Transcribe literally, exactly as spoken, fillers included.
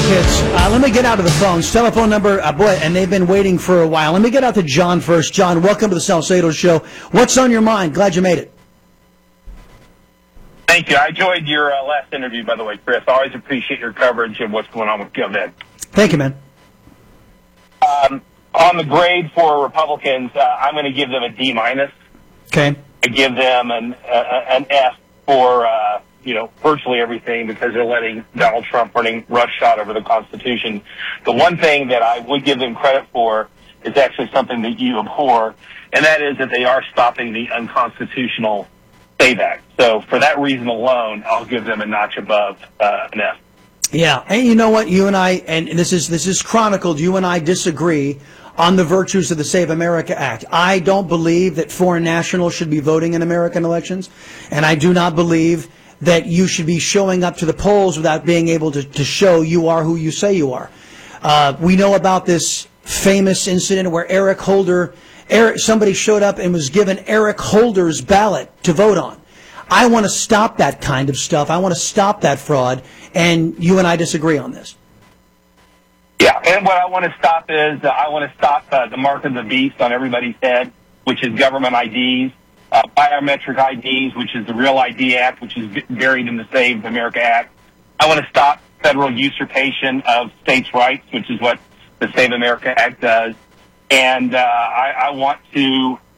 advocates. Uh, let me get out to the phones. Telephone number, uh, boy, and they've been waiting for a while. Let me get out to John first. John, welcome to the Salcedo Show. What's on your mind? Glad you made it. Thank you. I enjoyed your uh, last interview, by the way, Chris. I always appreciate your coverage of what's going on with GovEd. Thank you, man. Um, on the grade for Republicans, uh, I'm going to give them a D minus. Okay. I give them an uh, an F for uh, you know virtually everything because they're letting Donald Trump running roughshod over the Constitution. The one thing that I would give them credit for is actually something that you abhor, and that is that they are stopping the unconstitutional SAVE Act. So for that reason alone, I'll give them a notch above uh, an F. Yeah, and you know what? You and I, and this is this is chronicled. You and I disagree on the virtues of the Save America Act. I don't believe that foreign nationals should be voting in American elections, and I do not believe that you should be showing up to the polls without being able to, to show you are who you say you are. Uh, we know about this famous incident where Eric Holder, Eric, somebody showed up and was given Eric Holder's ballot to vote on. I want to stop that kind of stuff. I want to stop that fraud, and you and I disagree on this. Yeah, and what I want to stop is uh, I want to stop uh, the mark of the beast on everybody's head, which is government I Ds, uh, biometric I Ds, which is the Real I D Act, which is buried in the Save America Act. I want to stop federal usurpation of states' rights, which is what the Save America Act does. And uh, I, I want to